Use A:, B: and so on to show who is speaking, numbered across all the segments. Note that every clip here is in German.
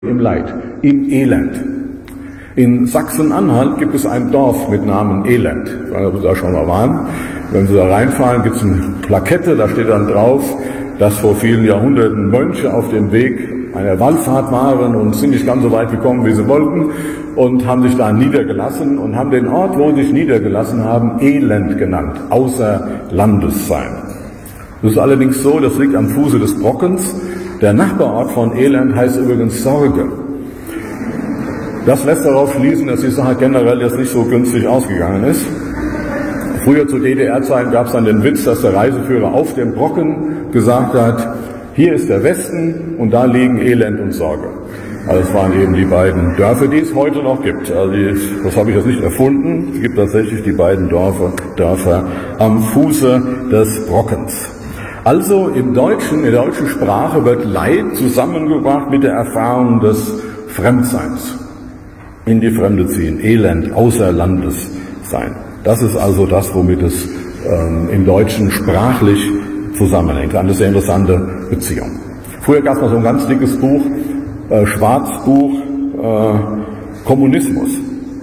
A: im Leid, im Elend. In Sachsen-Anhalt gibt es ein Dorf mit Namen Elend. Ich weiß nicht, ob Sie da schon mal waren. Wenn Sie da reinfahren, gibt es eine Plakette, da steht dann drauf, dass vor vielen Jahrhunderten Mönche auf dem Weg einer Wallfahrt waren und sind nicht ganz so weit gekommen, wie sie wollten, und haben sich da niedergelassen und haben den Ort, wo sie sich niedergelassen haben, Elend genannt, außer Landes sein. Das ist allerdings so, das liegt am Fuße des Brockens. Der Nachbarort von Elend heißt übrigens Sorge. Das lässt darauf schließen, dass die Sache generell jetzt nicht so günstig ausgegangen ist. Früher zu DDR-Zeiten gab es dann den Witz, dass der Reiseführer auf dem Brocken gesagt hat, hier ist der Westen und da liegen Elend und Sorge. Also das waren eben die beiden Dörfer, die es heute noch gibt. Also das habe ich jetzt nicht erfunden. Es gibt tatsächlich die beiden Dörfer am Fuße des Brockens. Also in der deutschen Sprache wird Leid zusammengebracht mit der Erfahrung des Fremdseins. In die Fremde ziehen, Elend, außer Landes sein. Das ist also das, womit es im Deutschen sprachlich zusammenhängt. Eine sehr interessante Beziehung. Früher gab es mal so ein ganz dickes Buch, Schwarzbuch Kommunismus.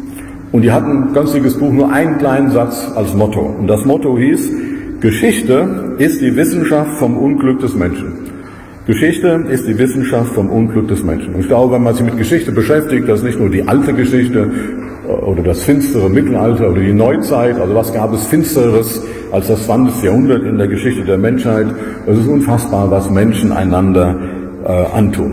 A: Und die hatten ein ganz dickes Buch, nur einen kleinen Satz als Motto. Und das Motto hieß, Geschichte ist die Wissenschaft vom Unglück des Menschen. Geschichte ist die Wissenschaft vom Unglück des Menschen. Und ich glaube, wenn man sich mit Geschichte beschäftigt, das ist nicht nur die alte Geschichte oder das finstere Mittelalter oder die Neuzeit, also was gab es Finsteres als das 20. Jahrhundert in der Geschichte der Menschheit. Es ist unfassbar, was Menschen einander antun.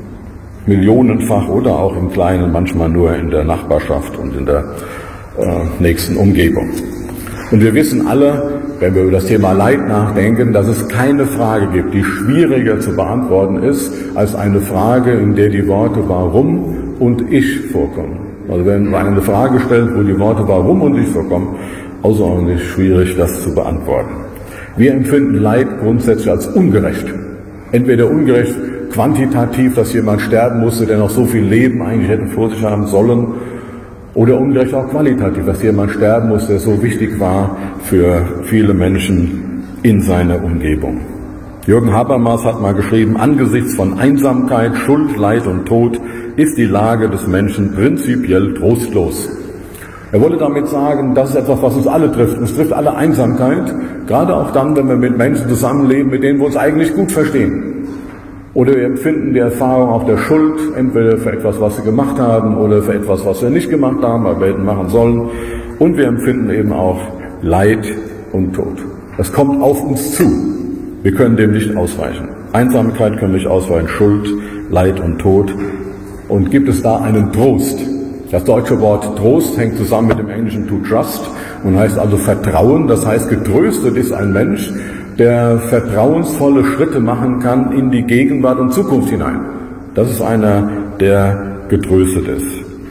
A: Millionenfach oder auch im Kleinen, manchmal nur in der Nachbarschaft und in der nächsten Umgebung. Und wir wissen alle, wenn wir über das Thema Leid nachdenken, dass es keine Frage gibt, die schwieriger zu beantworten ist, als eine Frage, in der die Worte warum und ich vorkommen. Also wenn man eine Frage stellt, wo die Worte warum und ich vorkommen, außerordentlich schwierig, das zu beantworten. Wir empfinden Leid grundsätzlich als ungerecht. Entweder ungerecht quantitativ, dass jemand sterben musste, der noch so viel Leben eigentlich hätte vor sich haben sollen, oder ungerecht auch qualitativ, dass jemand sterben muss, der so wichtig war für viele Menschen in seiner Umgebung. Jürgen Habermas hat mal geschrieben, angesichts von Einsamkeit, Schuld, Leid und Tod ist die Lage des Menschen prinzipiell trostlos. Er wollte damit sagen, das ist etwas, was uns alle trifft. Es trifft alle Einsamkeit, gerade auch dann, wenn wir mit Menschen zusammenleben, mit denen wir uns eigentlich gut verstehen. Oder wir empfinden die Erfahrung auch der Schuld, entweder für etwas, was wir gemacht haben, oder für etwas, was wir nicht gemacht haben, aber wir hätten machen sollen. Und wir empfinden eben auch Leid und Tod. Das kommt auf uns zu. Wir können dem nicht ausweichen. Einsamkeit können nicht ausweichen, Schuld, Leid und Tod. Und gibt es da einen Trost? Das deutsche Wort Trost hängt zusammen mit dem englischen to trust und heißt also Vertrauen. Das heißt, getröstet ist ein Mensch, der vertrauensvolle Schritte machen kann in die Gegenwart und Zukunft hinein. Das ist einer, der getröstet ist.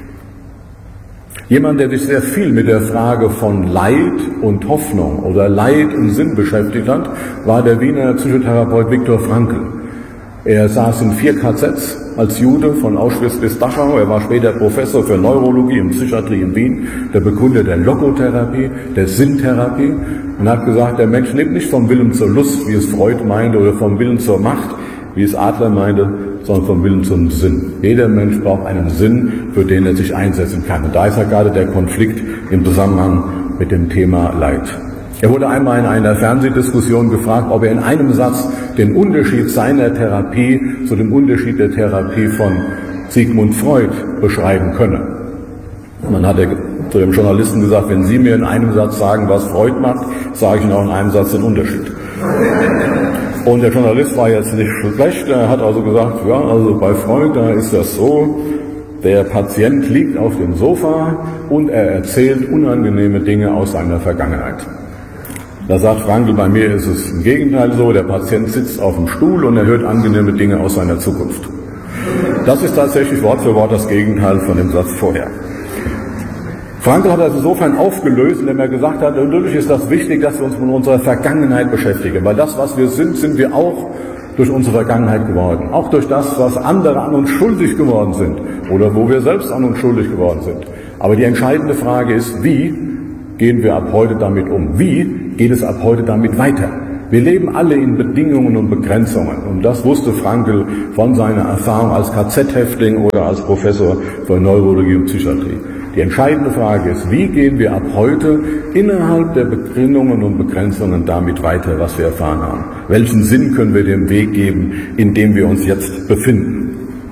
A: Jemand, der sich sehr viel mit der Frage von Leid und Hoffnung oder Leid und Sinn beschäftigt hat, war der Wiener Psychotherapeut Viktor Frankl. Er saß in 4 KZs als Jude von Auschwitz bis Dachau. Er war später Professor für Neurologie und Psychiatrie in Wien, der Begründer der Logotherapie, der Sinntherapie, und hat gesagt, der Mensch lebt nicht vom Willen zur Lust, wie es Freud meinte, oder vom Willen zur Macht, wie es Adler meinte, sondern vom Willen zum Sinn. Jeder Mensch braucht einen Sinn, für den er sich einsetzen kann. Und da ist ja gerade der Konflikt im Zusammenhang mit dem Thema Leid. Er wurde einmal in einer Fernsehdiskussion gefragt, ob er in einem Satz den Unterschied seiner Therapie zu dem Unterschied der Therapie von Sigmund Freud beschreiben könne. Und dann hat er zu dem Journalisten gesagt, wenn Sie mir in einem Satz sagen, was Freud macht, sage ich Ihnen auch in einem Satz den Unterschied. Und der Journalist war jetzt nicht schlecht, er hat also gesagt, ja, also bei Freud, da ist das so, der Patient liegt auf dem Sofa und er erzählt unangenehme Dinge aus seiner Vergangenheit. Da sagt Frankl, bei mir ist es im Gegenteil so, der Patient sitzt auf dem Stuhl und er hört angenehme Dinge aus seiner Zukunft. Das ist tatsächlich Wort für Wort das Gegenteil von dem Satz vorher. Frankl hat das insofern aufgelöst, indem er gesagt hat, natürlich ist das wichtig, dass wir uns mit unserer Vergangenheit beschäftigen, weil das, was wir sind wir auch durch unsere Vergangenheit geworden. Auch durch das, was andere an uns schuldig geworden sind oder wo wir selbst an uns schuldig geworden sind. Aber die entscheidende Frage ist, wie gehen wir ab heute damit um? Wie geht es ab heute damit weiter? Wir leben alle in Bedingungen und Begrenzungen. Und das wusste Frankl von seiner Erfahrung als KZ-Häftling oder als Professor für Neurologie und Psychiatrie. Die entscheidende Frage ist, wie gehen wir ab heute innerhalb der Bedingungen und Begrenzungen damit weiter, was wir erfahren haben? Welchen Sinn können wir dem Weg geben, in dem wir uns jetzt befinden?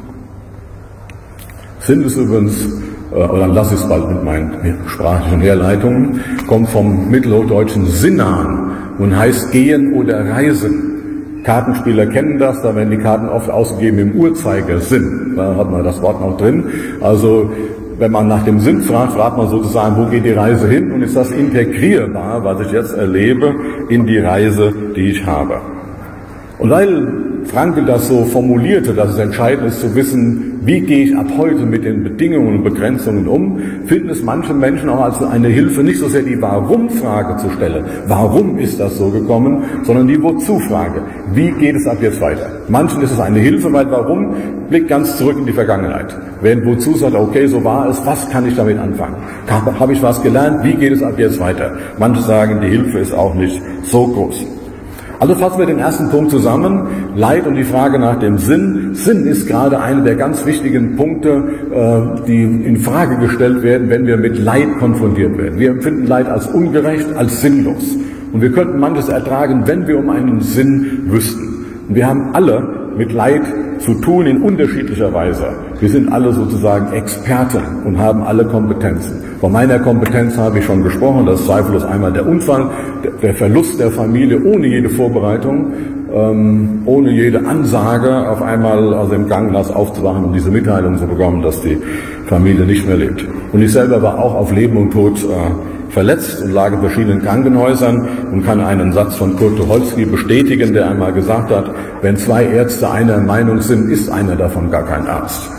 A: Sinn ist übrigens, oder dann lasse ich es bald mit meinen sprachlichen Herleitungen, kommt vom mittelhochdeutschen Sinnahn und heißt gehen oder reisen. Kartenspieler kennen das, da werden die Karten oft ausgegeben im Uhrzeigersinn. Da hat man das Wort noch drin. Also wenn man nach dem Sinn fragt, fragt man sozusagen, wo geht die Reise hin und ist das integrierbar, was ich jetzt erlebe, in die Reise, die ich habe. Und weil Frankl das so formulierte, dass es entscheidend ist zu wissen, wie gehe ich ab heute mit den Bedingungen und Begrenzungen um, finden es manche Menschen auch als eine Hilfe, nicht so sehr die Warum-Frage zu stellen, warum ist das so gekommen, sondern die Wozu-Frage, wie geht es ab jetzt weiter. Manchen ist es eine Hilfe, weil Warum blickt ganz zurück in die Vergangenheit. Während Wozu sagt, okay, so war es, was kann ich damit anfangen? Habe ich was gelernt, wie geht es ab jetzt weiter? Manche sagen, die Hilfe ist auch nicht so groß. Also fassen wir den ersten Punkt zusammen, Leid und die Frage nach dem Sinn. Sinn ist gerade einer der ganz wichtigen Punkte, die in Frage gestellt werden, wenn wir mit Leid konfrontiert werden. Wir empfinden Leid als ungerecht, als sinnlos. Und wir könnten manches ertragen, wenn wir um einen Sinn wüssten. Und wir haben alle mit Leid zu tun in unterschiedlicher Weise. Wir sind alle sozusagen Experten und haben alle Kompetenzen. Von meiner Kompetenz habe ich schon gesprochen, das ist zweifellos einmal der Unfall, der Verlust der Familie ohne jede Vorbereitung, ohne jede Ansage, auf einmal aus dem Krankenhaus aufzuwachen und diese Mitteilung zu bekommen, dass die Familie nicht mehr lebt. Und ich selber war auch auf Leben und Tod verletzt und lag in verschiedenen Krankenhäusern und kann einen Satz von Kurt Tucholsky bestätigen, der einmal gesagt hat, wenn zwei Ärzte einer Meinung sind, ist einer davon gar kein Arzt.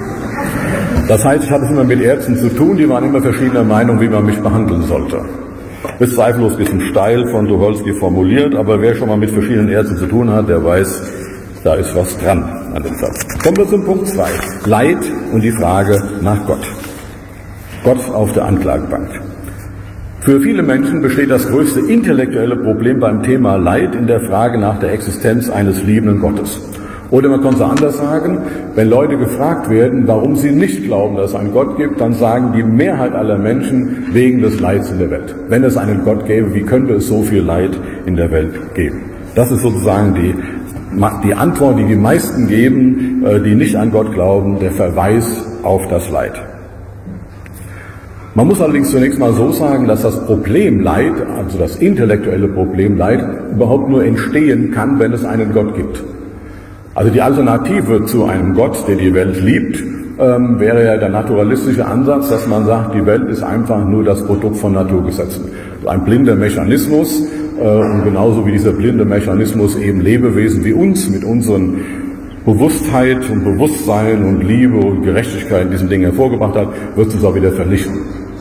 A: Das heißt, ich hatte es immer mit Ärzten zu tun, die waren immer verschiedener Meinung, wie man mich behandeln sollte. Ist zweifellos ein bisschen steil von Tucholsky formuliert, aber wer schon mal mit verschiedenen Ärzten zu tun hat, der weiß, da ist was dran an dem Satz. Kommen wir zum Punkt 2. Leid und die Frage nach Gott. Gott auf der Anklagebank. Für viele Menschen besteht das größte intellektuelle Problem beim Thema Leid in der Frage nach der Existenz eines liebenden Gottes. Oder man kann es anders sagen, wenn Leute gefragt werden, warum sie nicht glauben, dass es einen Gott gibt, dann sagen die Mehrheit aller Menschen wegen des Leids in der Welt. Wenn es einen Gott gäbe, wie könnte es so viel Leid in der Welt geben? Das ist sozusagen die Antwort, die die meisten geben, die nicht an Gott glauben, der Verweis auf das Leid. Man muss allerdings zunächst mal so sagen, dass das Problem Leid, also das intellektuelle Problem Leid, überhaupt nur entstehen kann, wenn es einen Gott gibt. Also die Alternative zu einem Gott, der die Welt liebt, wäre ja der naturalistische Ansatz, dass man sagt, die Welt ist einfach nur das Produkt von Naturgesetzen. Ein blinder Mechanismus, und genauso wie dieser blinde Mechanismus eben Lebewesen wie uns mit unseren Bewusstheit und Bewusstsein und Liebe und Gerechtigkeit in diesen Dingen hervorgebracht hat, wird es uns auch wieder vernichten.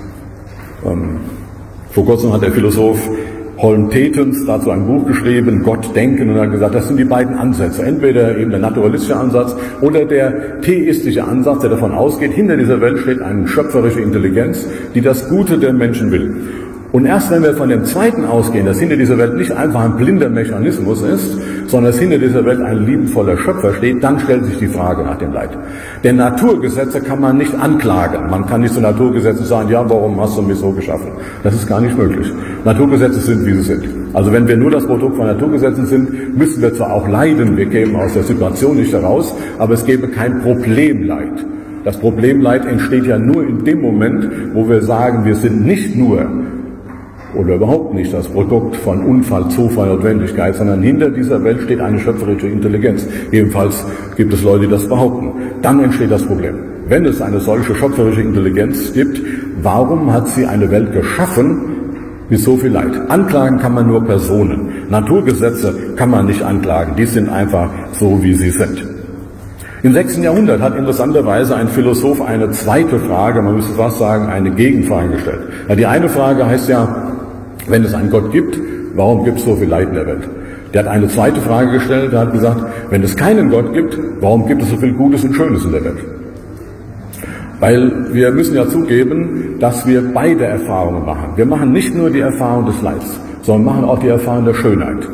A: Vor kurzem hat der Philosoph Holm Tetens dazu ein Buch geschrieben, Gott denken, und hat gesagt, das sind die beiden Ansätze. Entweder eben der naturalistische Ansatz oder der theistische Ansatz, der davon ausgeht, hinter dieser Welt steht eine schöpferische Intelligenz, die das Gute der Menschen will. Und erst wenn wir von dem zweiten ausgehen, dass hinter dieser Welt nicht einfach ein blinder Mechanismus ist, sondern dass hinter dieser Welt ein liebevoller Schöpfer steht, dann stellt sich die Frage nach dem Leid. Denn Naturgesetze kann man nicht anklagen. Man kann nicht zu Naturgesetzen sagen, ja, warum hast du mich so geschaffen? Das ist gar nicht möglich. Naturgesetze sind, wie sie sind. Also wenn wir nur das Produkt von Naturgesetzen sind, müssen wir zwar auch leiden, wir kämen aus der Situation nicht heraus, aber es gäbe kein Problemleid. Das Problemleid entsteht ja nur in dem Moment, wo wir sagen, wir sind nicht nur oder überhaupt nicht das Produkt von Unfall, Zufall, Notwendigkeit, sondern hinter dieser Welt steht eine schöpferische Intelligenz. Jedenfalls gibt es Leute, die das behaupten. Dann entsteht das Problem. Wenn es eine solche schöpferische Intelligenz gibt, warum hat sie eine Welt geschaffen mit so viel Leid? Anklagen kann man nur Personen. Naturgesetze kann man nicht anklagen. Die sind einfach so, wie sie sind. Im 6. Jahrhundert hat interessanterweise ein Philosoph eine zweite Frage, man müsste fast sagen, eine Gegenfrage gestellt. Ja, die eine Frage heißt ja, wenn es einen Gott gibt, warum gibt es so viel Leid in der Welt? Der hat eine zweite Frage gestellt, der hat gesagt, wenn es keinen Gott gibt, warum gibt es so viel Gutes und Schönes in der Welt? Weil wir müssen ja zugeben, dass wir beide Erfahrungen machen. Wir machen nicht nur die Erfahrung des Leids, sondern machen auch die Erfahrung der Schönheit.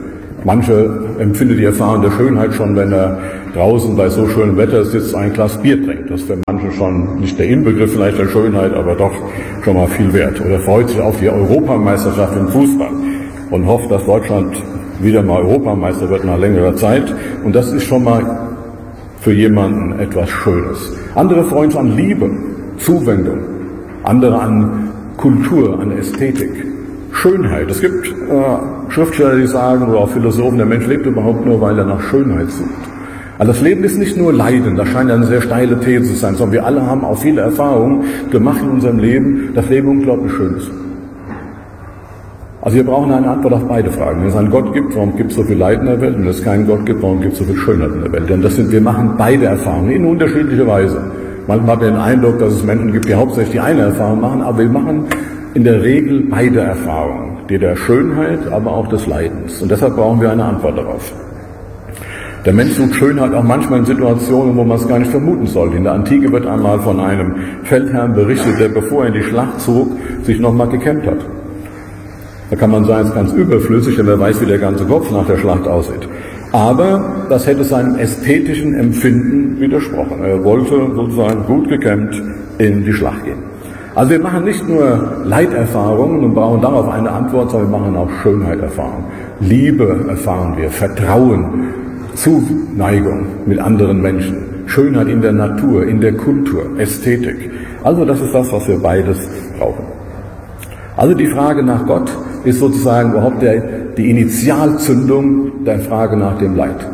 A: Manche empfinden die Erfahrung der Schönheit schon, wenn er draußen bei so schönem Wetter sitzt, ein Glas Bier trinkt. Das ist für manche schon nicht der Inbegriff vielleicht der Schönheit, aber doch schon mal viel wert. Oder freut sich auf die Europameisterschaft im Fußball und hofft, dass Deutschland wieder mal Europameister wird nach längerer Zeit. Und das ist schon mal für jemanden etwas Schönes. Andere freuen sich an Liebe, Zuwendung, andere an Kultur, an Ästhetik, Schönheit. Es gibt Schriftsteller, die sagen, oder auch Philosophen, der Mensch lebt überhaupt nur, weil er nach Schönheit sucht. Also das Leben ist nicht nur Leiden, das scheint eine sehr steile These zu sein, sondern wir alle haben auch viele Erfahrungen gemacht in unserem Leben, das Leben unglaublich schön ist. Also wir brauchen eine Antwort auf beide Fragen. Wenn es einen Gott gibt, warum gibt es so viel Leid in der Welt? Und wenn es keinen Gott gibt, warum gibt es so viel Schönheit in der Welt? Denn wir machen beide Erfahrungen in unterschiedlicher Weise. Manchmal hat man den Eindruck, dass es Menschen gibt, die hauptsächlich die eine Erfahrung machen, aber wir machen in der Regel beide Erfahrungen, die der Schönheit, aber auch des Leidens. Und deshalb brauchen wir eine Antwort darauf. Der Mensch sucht Schönheit auch manchmal in Situationen, wo man es gar nicht vermuten sollte. In der Antike wird einmal von einem Feldherrn berichtet, der, bevor er in die Schlacht zog, sich nochmal gekämmt hat. Da kann man sagen, es ist ganz überflüssig, denn wer weiß, wie der ganze Kopf nach der Schlacht aussieht. Aber das hätte seinem ästhetischen Empfinden widersprochen. Er wollte sozusagen gut gekämmt in die Schlacht gehen. Also wir machen nicht nur Leiterfahrungen und brauchen darauf eine Antwort, sondern wir machen auch Schönheiterfahrungen. Liebe erfahren wir, Vertrauen, Zuneigung mit anderen Menschen, Schönheit in der Natur, in der Kultur, Ästhetik. Also das ist das, was wir beides brauchen. Also die Frage nach Gott ist sozusagen überhaupt die Initialzündung der Frage nach dem Leid.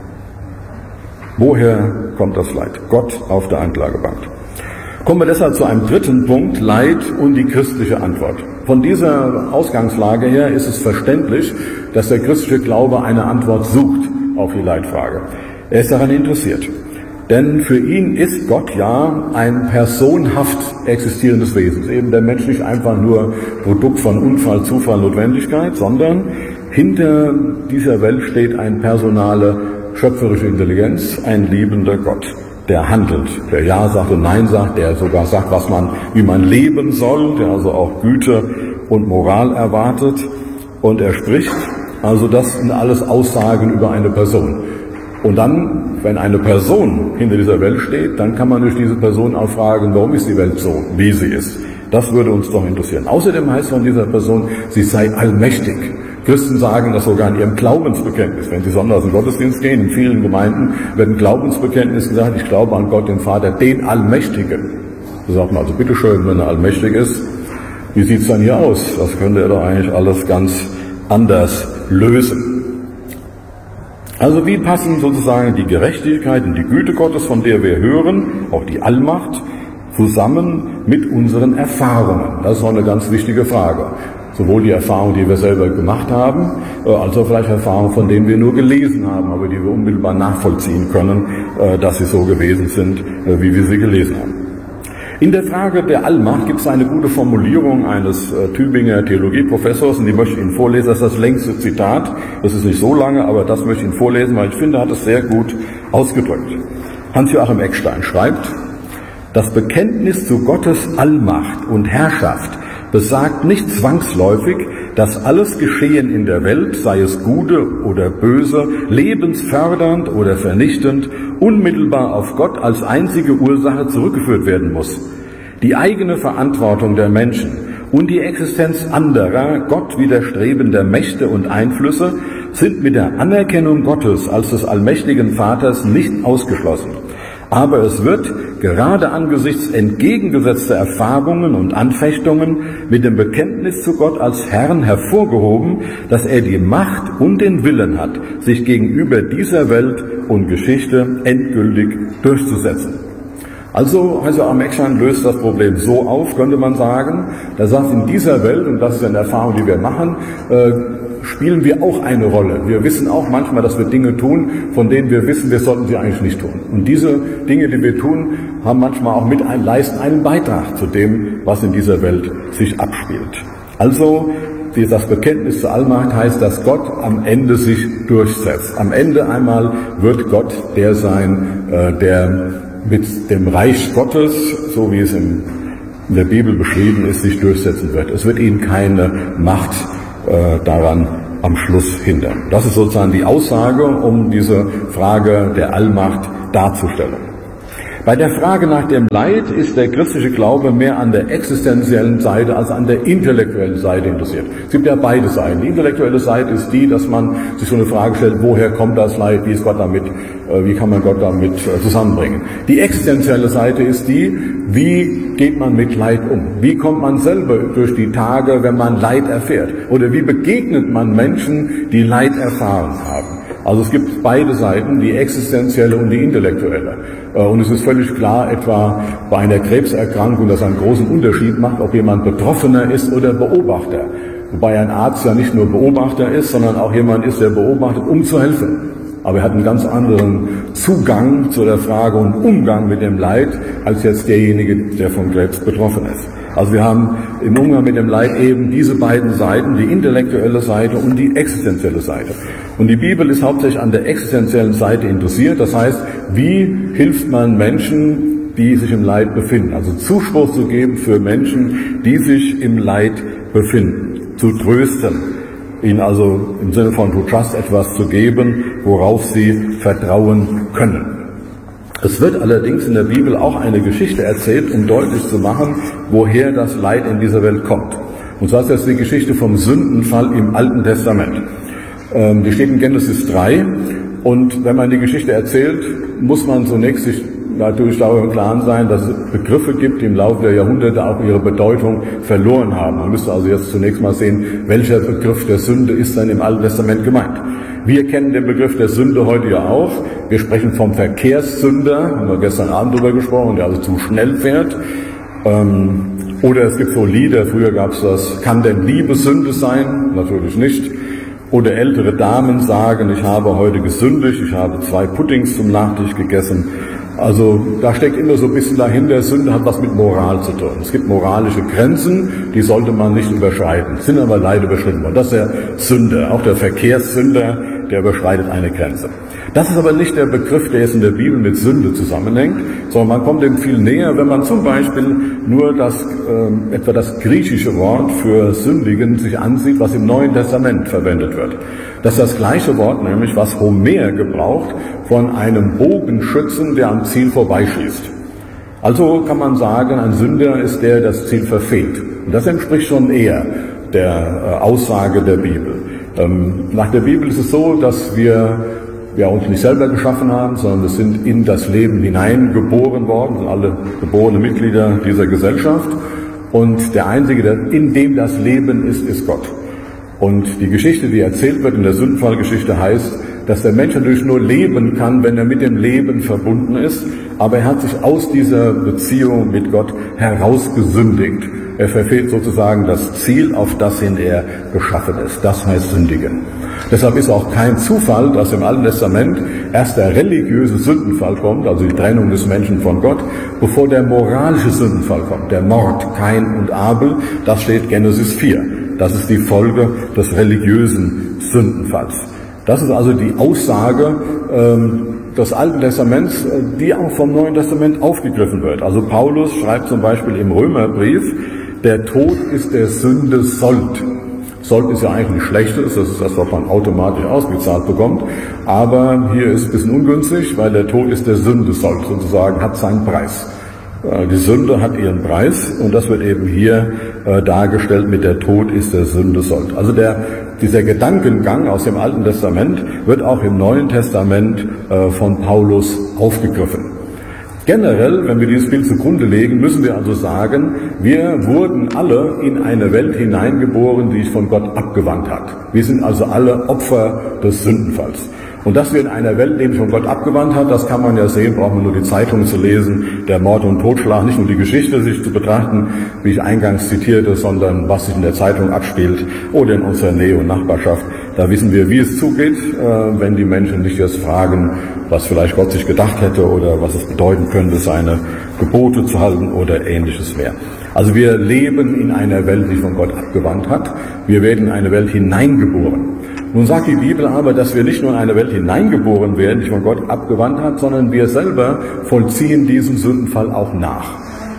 A: Woher kommt das Leid? Gott auf der Anklagebank. Kommen wir deshalb zu einem dritten Punkt, Leid und die christliche Antwort. Von dieser Ausgangslage her ist es verständlich, dass der christliche Glaube eine Antwort sucht auf die Leidfrage. Er ist daran interessiert. Denn für ihn ist Gott ja ein personhaft existierendes Wesen. Eben der Mensch nicht einfach nur Produkt von Unfall, Zufall, Notwendigkeit, sondern hinter dieser Welt steht eine personale, schöpferische Intelligenz, ein liebender Gott, der handelt, der Ja sagt und Nein sagt, der sogar sagt, wie man leben soll, der also auch Güte und Moral erwartet und er spricht. Also das sind alles Aussagen über eine Person. Und dann, wenn eine Person hinter dieser Welt steht, dann kann man durch diese Person auch fragen, warum ist die Welt so, wie sie ist. Das würde uns doch interessieren. Außerdem heißt von dieser Person, sie sei allmächtig. Christen sagen das sogar in ihrem Glaubensbekenntnis. Wenn sie sonntags in den Gottesdienst gehen, in vielen Gemeinden wird ein Glaubensbekenntnis gesagt, ich glaube an Gott, den Vater, den Allmächtigen. Da sagt man also, bitteschön, wenn er allmächtig ist, wie sieht es dann hier aus? Das könnte er doch eigentlich alles ganz anders lösen. Also wie passen sozusagen die Gerechtigkeit und die Güte Gottes, von der wir hören, auch die Allmacht, zusammen mit unseren Erfahrungen? Das ist auch eine ganz wichtige Frage. Sowohl die Erfahrungen, die wir selber gemacht haben, als auch vielleicht Erfahrungen, von denen wir nur gelesen haben, aber die wir unmittelbar nachvollziehen können, dass sie so gewesen sind, wie wir sie gelesen haben. In der Frage der Allmacht gibt es eine gute Formulierung eines Tübinger Theologieprofessors, und die möchte ich Ihnen vorlesen. Das ist das längste Zitat. Das ist nicht so lange, aber das möchte ich Ihnen vorlesen, weil ich finde, er hat es sehr gut ausgedrückt. Hans-Joachim Eckstein schreibt, das Bekenntnis zu Gottes Allmacht und Herrschaft besagt nicht zwangsläufig, dass alles Geschehen in der Welt, sei es Gute oder Böse, lebensfördernd oder vernichtend, unmittelbar auf Gott als einzige Ursache zurückgeführt werden muss. Die eigene Verantwortung der Menschen und die Existenz anderer, Gott widerstrebender Mächte und Einflüsse sind mit der Anerkennung Gottes als des allmächtigen Vaters nicht ausgeschlossen. Aber es wird gerade angesichts entgegengesetzter Erfahrungen und Anfechtungen mit dem Bekenntnis zu Gott als Herrn hervorgehoben, dass er die Macht und den Willen hat, sich gegenüber dieser Welt und Geschichte endgültig durchzusetzen. Also Hans-Joachim Eckstein löst das Problem so auf, könnte man sagen. Er sagt, in dieser Welt, und das ist eine Erfahrung, die wir machen, spielen wir auch eine Rolle. Wir wissen auch manchmal, dass wir Dinge tun, von denen wir wissen, wir sollten sie eigentlich nicht tun. Und diese Dinge, die wir tun, haben manchmal auch leisten einen Beitrag zu dem, was in dieser Welt sich abspielt. Also, das Bekenntnis zur Allmacht heißt, dass Gott am Ende sich durchsetzt. Am Ende einmal wird Gott der sein, der mit dem Reich Gottes, so wie es in der Bibel beschrieben ist, sich durchsetzen wird. Es wird ihn keine Macht daran am Schluss hindern. Das ist sozusagen die Aussage, um diese Frage der Allmacht darzustellen. Bei der Frage nach dem Leid ist der christliche Glaube mehr an der existenziellen Seite als an der intellektuellen Seite interessiert. Es gibt ja beide Seiten. Die intellektuelle Seite ist die, dass man sich so eine Frage stellt, woher kommt das Leid, wie ist Gott damit, wie kann man Gott damit zusammenbringen. Die existenzielle Seite ist die, wie geht man mit Leid um? Wie kommt man selber durch die Tage, wenn man Leid erfährt? Oder wie begegnet man Menschen, die Leid erfahren haben? Also es gibt beide Seiten, die existenzielle und die intellektuelle. Und es ist völlig klar, etwa bei einer Krebserkrankung, dass einen großen Unterschied macht, ob jemand Betroffener ist oder Beobachter. Wobei ein Arzt ja nicht nur Beobachter ist, sondern auch jemand ist, der beobachtet, um zu helfen. Aber er hat einen ganz anderen Zugang zu der Frage und Umgang mit dem Leid, als jetzt derjenige, der von Krebs betroffen ist. Also wir haben im Umgang mit dem Leid eben diese beiden Seiten, die intellektuelle Seite und die existenzielle Seite. Und die Bibel ist hauptsächlich an der existenziellen Seite interessiert. Das heißt, wie hilft man Menschen, die sich im Leid befinden? Also Zuspruch zu geben für Menschen, die sich im Leid befinden, zu trösten. Ihnen also im Sinne von to trust etwas zu geben, worauf sie vertrauen können. Es wird allerdings in der Bibel auch eine Geschichte erzählt, um deutlich zu machen, woher das Leid in dieser Welt kommt. Und zwar ist das die Geschichte vom Sündenfall im Alten Testament. Die steht in Genesis 3. Und wenn man die Geschichte erzählt, muss man zunächst sich natürlich darüber im Klaren sein, dass es Begriffe gibt, die im Laufe der Jahrhunderte auch ihre Bedeutung verloren haben. Man müsste also jetzt zunächst mal sehen, welcher Begriff der Sünde ist denn im Alten Testament gemeint. Wir kennen den Begriff der Sünde heute ja auch. Wir sprechen vom Verkehrssünder, haben wir gestern Abend darüber gesprochen, der also zu schnell fährt. Oder es gibt so Lieder, früher gab es das, kann denn Liebe Sünde sein? Natürlich nicht. Oder ältere Damen sagen, ich habe heute gesündigt, ich habe 2 Puddings zum Nachtisch gegessen. Also da steckt immer so ein bisschen dahinter, Sünde hat was mit Moral zu tun. Es gibt moralische Grenzen, die sollte man nicht überschreiten, sind aber leider überschritten worden. Das ist der Sünder, auch der Verkehrssünder, der überschreitet eine Grenze. Das ist aber nicht der Begriff, der jetzt in der Bibel mit Sünde zusammenhängt, sondern man kommt dem viel näher, wenn man zum Beispiel nur etwa das griechische Wort für Sündigen sich ansieht, was im Neuen Testament verwendet wird. Das ist das gleiche Wort, nämlich was Homer gebraucht von einem Bogenschützen, der am Ziel vorbeischießt. Also kann man sagen, ein Sünder ist der, der das Ziel verfehlt. Und das entspricht schon eher der Aussage der Bibel. Nach der Bibel ist es so, dass wir uns nicht selber geschaffen haben, sondern wir sind in das Leben hineingeboren worden, sind alle geborene Mitglieder dieser Gesellschaft. Und der Einzige, der in dem das Leben ist, ist Gott. Und die Geschichte, die erzählt wird in der Sündenfallgeschichte, heißt, dass der Mensch natürlich nur leben kann, wenn er mit dem Leben verbunden ist, aber er hat sich aus dieser Beziehung mit Gott herausgesündigt. Er verfehlt sozusagen das Ziel, auf das hin er geschaffen ist. Das heißt sündigen. Deshalb ist auch kein Zufall, dass im Alten Testament erst der religiöse Sündenfall kommt, also die Trennung des Menschen von Gott, bevor der moralische Sündenfall kommt, der Mord, Kain und Abel. Das steht Genesis 4. Das ist die Folge des religiösen Sündenfalls. Das ist also die Aussage des Alten Testaments, die auch vom Neuen Testament aufgegriffen wird. Also Paulus schreibt zum Beispiel im Römerbrief, der Tod ist der Sünde Sold. Sold ist ja eigentlich nichts Schlechtes, das ist das, was man automatisch ausgezahlt bekommt. Aber hier ist es ein bisschen ungünstig, weil der Tod ist der Sünde Sold, sozusagen hat seinen Preis. Die Sünde hat ihren Preis und das wird eben hier dargestellt mit der Tod ist der Sünde Sold. Also dieser Gedankengang aus dem Alten Testament wird auch im Neuen Testament von Paulus aufgegriffen. Generell, wenn wir dieses Bild zugrunde legen, müssen wir also sagen, wir wurden alle in eine Welt hineingeboren, die sich von Gott abgewandt hat. Wir sind also alle Opfer des Sündenfalls. Und dass wir in einer Welt leben, die sich von Gott abgewandt hat, das kann man ja sehen, braucht man nur die Zeitung zu lesen, der Mord und Totschlag, nicht nur die Geschichte sich zu betrachten, wie ich eingangs zitierte, sondern was sich in der Zeitung abspielt oder in unserer Nähe und Nachbarschaft. Da wissen wir, wie es zugeht, wenn die Menschen nicht erst fragen, was vielleicht Gott sich gedacht hätte oder was es bedeuten könnte, seine Gebote zu halten oder Ähnliches mehr. Also wir leben in einer Welt, die sich von Gott abgewandt hat. Wir werden in eine Welt hineingeboren. Nun sagt die Bibel aber, dass wir nicht nur in eine Welt hineingeboren werden, die sich von Gott abgewandt hat, sondern wir selber vollziehen diesen Sündenfall auch nach.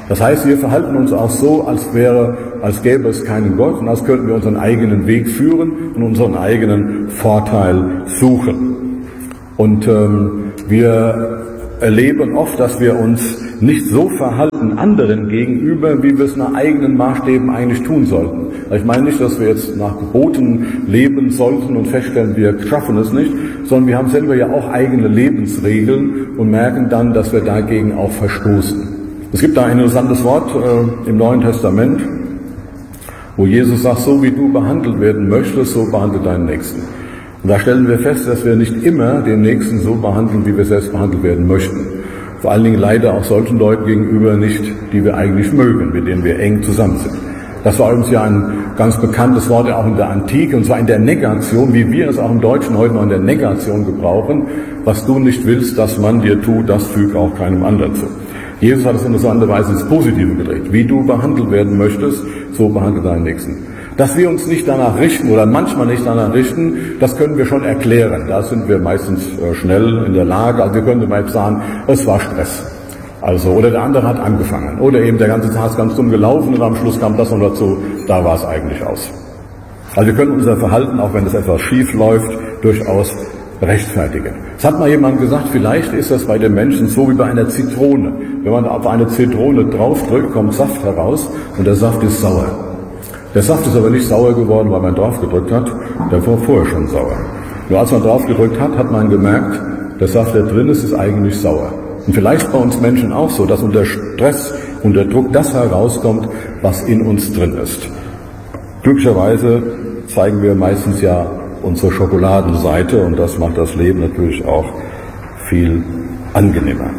A: Das heißt, wir verhalten uns auch so, als gäbe es keinen Gott und als könnten wir unseren eigenen Weg führen und unseren eigenen Vorteil suchen. Und wir erleben oft, dass wir uns nicht so verhalten anderen gegenüber, wie wir es nach eigenen Maßstäben eigentlich tun sollten. Ich meine nicht, dass wir jetzt nach Geboten leben sollten und feststellen, wir schaffen es nicht, sondern wir haben selber ja auch eigene Lebensregeln und merken dann, dass wir dagegen auch verstoßen. Es gibt da ein interessantes Wort im Neuen Testament, wo Jesus sagt, so wie du behandelt werden möchtest, so behandle deinen Nächsten. Und da stellen wir fest, dass wir nicht immer den Nächsten so behandeln, wie wir selbst behandelt werden möchten. Vor allen Dingen leider auch solchen Leuten gegenüber nicht, die wir eigentlich mögen, mit denen wir eng zusammen sind. Das war übrigens ja ein ganz bekanntes Wort auch in der Antike, und zwar in der Negation, wie wir es auch im Deutschen heute noch in der Negation gebrauchen. Was du nicht willst, dass man dir tut, das füg auch keinem anderen zu. Jesus hat es in interessanterweise ins Positive gedreht. Wie du behandelt werden möchtest, so behandle deinen Nächsten. Dass wir uns nicht danach richten oder manchmal nicht danach richten, das können wir schon erklären. Da sind wir meistens schnell in der Lage. Also wir können mal sagen, es war Stress. Also, oder der andere hat angefangen. Oder eben der ganze Tag ist ganz dumm gelaufen und am Schluss kam das noch dazu. Da war es eigentlich aus. Also wir können unser Verhalten, auch wenn es etwas schief läuft, durchaus rechtfertigen. Es hat mal jemand gesagt, vielleicht ist das bei den Menschen so wie bei einer Zitrone. Wenn man auf eine Zitrone draufdrückt, kommt Saft heraus und der Saft ist sauer. Der Saft ist aber nicht sauer geworden, weil man drauf gedrückt hat, der war vorher schon sauer. Nur als man drauf gedrückt hat, hat man gemerkt, der Saft, der drin ist eigentlich sauer. Und vielleicht bei uns Menschen auch so, dass unter Stress, unter Druck das herauskommt, was in uns drin ist. Glücklicherweise zeigen wir meistens ja unsere Schokoladenseite und das macht das Leben natürlich auch viel angenehmer.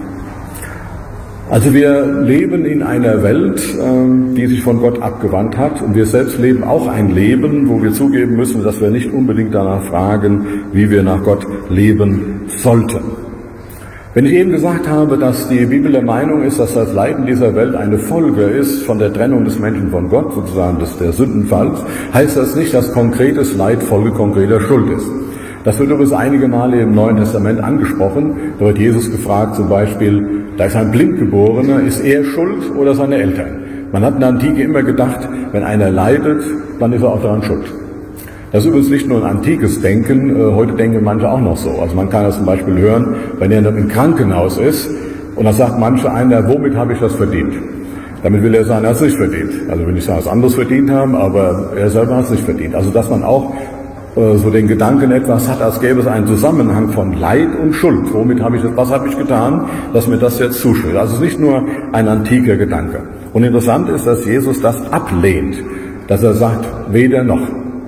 A: Also wir leben in einer Welt, die sich von Gott abgewandt hat, und wir selbst leben auch ein Leben, wo wir zugeben müssen, dass wir nicht unbedingt danach fragen, wie wir nach Gott leben sollten. Wenn ich eben gesagt habe, dass die Bibel der Meinung ist, dass das Leiden dieser Welt eine Folge ist von der Trennung des Menschen von Gott, sozusagen der Sündenfalls, heißt das nicht, dass konkretes Leid Folge konkreter Schuld ist. Das wird übrigens einige Male im Neuen Testament angesprochen. Da wird Jesus gefragt, zum Beispiel, da ist ein Blindgeborener, ist er schuld oder seine Eltern? Man hat in der Antike immer gedacht, wenn einer leidet, dann ist er auch daran schuld. Das ist übrigens nicht nur ein antikes Denken, heute denken manche auch noch so. Also man kann das zum Beispiel hören, wenn er im Krankenhaus ist und dann sagt manche einer, womit habe ich das verdient? Damit will er sagen, er hat es nicht verdient. Also will ich sagen, was anderes verdient haben, aber er selber hat es nicht verdient. Also dass man auch so den Gedanken etwas hat, als gäbe es einen Zusammenhang von Leid und Schuld. Womit habe ich das, was habe ich getan, dass mir das jetzt zusteht? Also es ist nicht nur ein antiker Gedanke. Und interessant ist, dass Jesus das ablehnt, dass er sagt, weder noch.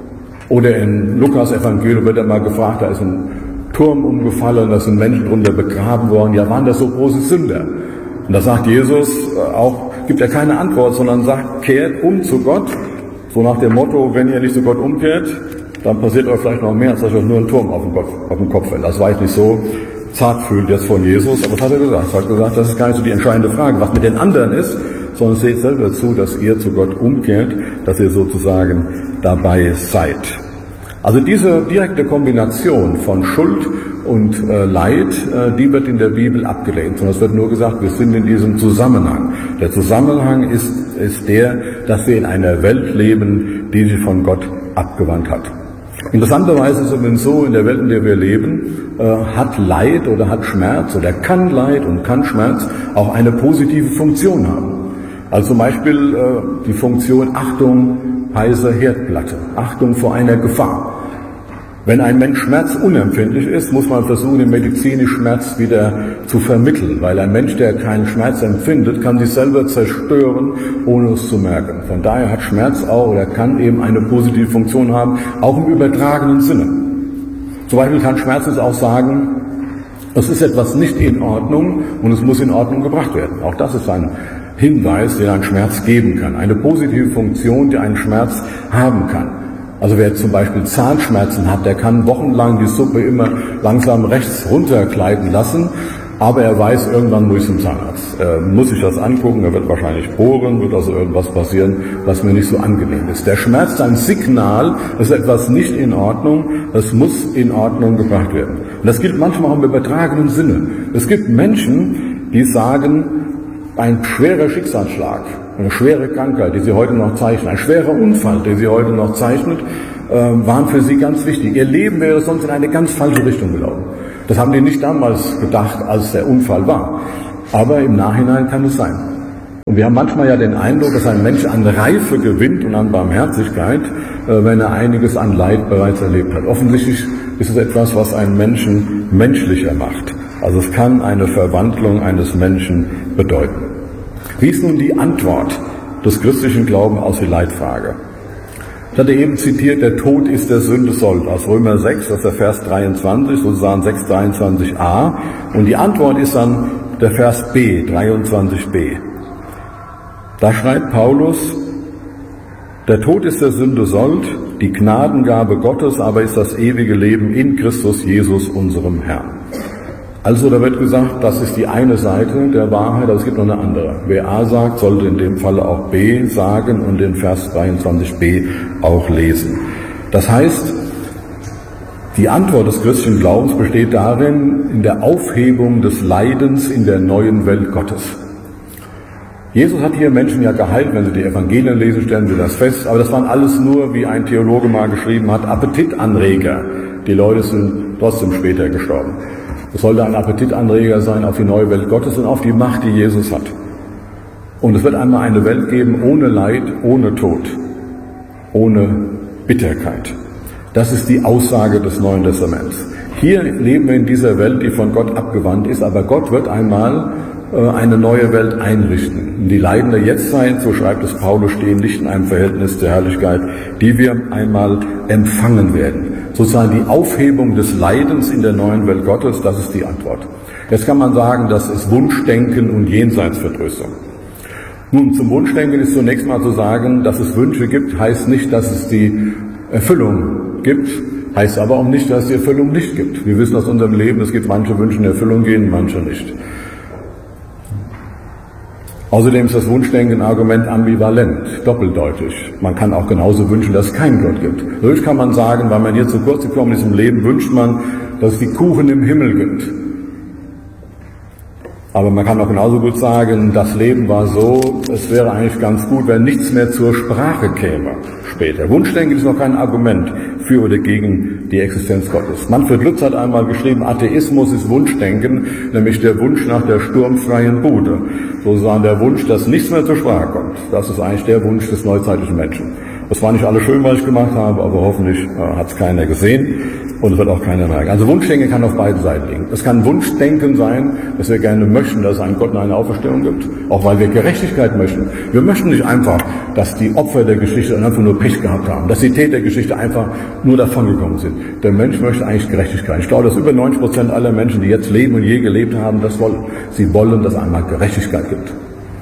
A: Oder in Lukas Evangelium wird er mal gefragt, da ist ein Turm umgefallen, da sind Menschen drunter begraben worden. Ja, waren das so große Sünder? Und da sagt Jesus auch, gibt er keine Antwort, sondern sagt, kehrt um zu Gott. So nach dem Motto, wenn ihr nicht zu Gott umkehrt, dann passiert euch vielleicht noch mehr, als dass euch nur ein Turm auf den Kopf fällt. Das war ich nicht so zartfühlend jetzt von Jesus, aber was hat er gesagt? Er hat gesagt, das ist gar nicht so die entscheidende Frage, was mit den anderen ist, sondern seht selber zu, dass ihr zu Gott umkehrt, dass ihr sozusagen dabei seid. Also diese direkte Kombination von Schuld und Leid, die wird in der Bibel abgelehnt, sondern es wird nur gesagt, wir sind in diesem Zusammenhang. Der Zusammenhang ist der, dass wir in einer Welt leben, die sich von Gott abgewandt hat. Interessanterweise ist es übrigens so, in der Welt, in der wir leben, hat Leid oder hat Schmerz oder kann Leid und kann Schmerz auch eine positive Funktion haben. Also zum Beispiel die Funktion Achtung, heiße Herdplatte, Achtung vor einer Gefahr. Wenn ein Mensch schmerzunempfindlich ist, muss man versuchen, den medizinischen Schmerz wieder zu vermitteln, weil ein Mensch, der keinen Schmerz empfindet, kann sich selber zerstören, ohne es zu merken. Von daher hat Schmerz auch oder kann eben eine positive Funktion haben, auch im übertragenen Sinne. Zum Beispiel kann Schmerz uns auch sagen, es ist etwas nicht in Ordnung und es muss in Ordnung gebracht werden. Auch das ist ein Hinweis, den ein Schmerz geben kann. Eine positive Funktion, die einen Schmerz haben kann. Also wer zum Beispiel Zahnschmerzen hat, der kann wochenlang die Suppe immer langsam rechts runtergleiten lassen, aber er weiß, irgendwann muss ich zum Zahnarzt. Muss ich das angucken, er wird wahrscheinlich bohren, wird also irgendwas passieren, was mir nicht so angenehm ist. Der Schmerz ist ein Signal, es ist etwas nicht in Ordnung, es muss in Ordnung gebracht werden. Und das gilt manchmal auch im übertragenen Sinne. Es gibt Menschen, die sagen, ein schwerer Schicksalsschlag, eine schwere Krankheit, die sie heute noch zeichnen, ein schwerer Unfall, den sie heute noch zeichnet, waren für sie ganz wichtig. Ihr Leben wäre sonst in eine ganz falsche Richtung gelaufen. Das haben die nicht damals gedacht, als der Unfall war. Aber im Nachhinein kann es sein. Und wir haben manchmal ja den Eindruck, dass ein Mensch an Reife gewinnt und an Barmherzigkeit, wenn er einiges an Leid bereits erlebt hat. Offensichtlich ist es etwas, was einen Menschen menschlicher macht. Also es kann eine Verwandlung eines Menschen bedeuten. Wie ist nun die Antwort des christlichen Glaubens auf die Leitfrage? Ich hatte eben zitiert, der Tod ist der Sünde Sold, aus Römer 6, das ist der Vers 23, sozusagen 6,23a. Und die Antwort ist dann der Vers B, 23b. Da schreibt Paulus, der Tod ist der Sünde Sold, die Gnadengabe Gottes aber ist das ewige Leben in Christus Jesus, unserem Herrn. Also da wird gesagt, das ist die eine Seite der Wahrheit, aber es gibt noch eine andere. Wer A sagt, sollte in dem Falle auch B sagen und den Vers 23b auch lesen. Das heißt, die Antwort des christlichen Glaubens besteht darin, in der Aufhebung des Leidens in der neuen Welt Gottes. Jesus hat hier Menschen ja geheilt, wenn Sie die Evangelien lesen, stellen Sie das fest, aber das waren alles nur, wie ein Theologe mal geschrieben hat, Appetitanreger. Die Leute sind trotzdem später gestorben. Es sollte ein Appetitanreger sein auf die neue Welt Gottes und auf die Macht, die Jesus hat. Und es wird einmal eine Welt geben ohne Leid, ohne Tod, ohne Bitterkeit. Das ist die Aussage des Neuen Testaments. Hier leben wir in dieser Welt, die von Gott abgewandt ist, aber Gott wird einmal eine neue Welt einrichten. Die Leiden der Jetztzeit, so schreibt es Paulus, stehen nicht in einem Verhältnis der Herrlichkeit, die wir einmal empfangen werden. Sozusagen die Aufhebung des Leidens in der neuen Welt Gottes, das ist die Antwort. Jetzt kann man sagen, das ist Wunschdenken und Jenseitsvertröstung. Nun, zum Wunschdenken ist zunächst mal zu sagen, dass es Wünsche gibt, heißt nicht, dass es die Erfüllung gibt, heißt aber auch nicht, dass es die Erfüllung nicht gibt. Wir wissen aus unserem Leben, es gibt manche Wünsche in Erfüllung gehen, manche nicht. Außerdem ist das Wunschdenken ein Argument ambivalent, doppeldeutig. Man kann auch genauso wünschen, dass es keinen Gott gibt. Natürlich kann man sagen, weil man hier zu kurz gekommen ist im Leben, wünscht man, dass es die Kuchen im Himmel gibt. Aber man kann auch genauso gut sagen, das Leben war so, es wäre eigentlich ganz gut, wenn nichts mehr zur Sprache käme später. Wunschdenken ist noch kein Argument für oder gegen die Existenz Gottes. Manfred Lutz hat einmal geschrieben, Atheismus ist Wunschdenken, nämlich der Wunsch nach der sturmfreien Bude. Sozusagen der Wunsch, dass nichts mehr zur Sprache kommt. Das ist eigentlich der Wunsch des neuzeitlichen Menschen. Das war nicht alles schön, was ich gemacht habe, aber hoffentlich hat es keiner gesehen und es wird auch keiner merken. Also Wunschdenken kann auf beiden Seiten liegen. Es kann Wunschdenken sein, dass wir gerne möchten, dass es einen Gott und eine Auferstehung gibt, auch weil wir Gerechtigkeit möchten. Wir möchten nicht einfach, dass die Opfer der Geschichte einfach nur Pech gehabt haben, dass die Täter der Geschichte einfach nur davongekommen sind. Der Mensch möchte eigentlich Gerechtigkeit. Ich glaube, dass über 90% aller Menschen, die jetzt leben und je gelebt haben, das wollen. Sie wollen, dass es einmal Gerechtigkeit gibt.